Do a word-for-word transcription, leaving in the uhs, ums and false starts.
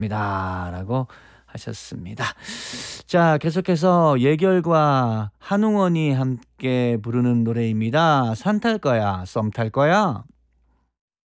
라고 하셨습니다. 자, 계속해서 예결과 한웅원이 함께 부르는 노래입니다. 산 탈 거야, 썸 탈 거야?